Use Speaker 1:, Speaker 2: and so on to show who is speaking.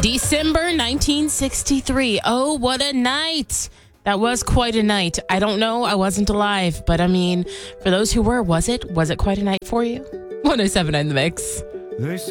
Speaker 1: December 1963. Oh, what a night. That was quite a night. I don't know. I wasn't alive. But I mean, for those who were, was it? Was it quite a night for you? 107 in the mix.
Speaker 2: They say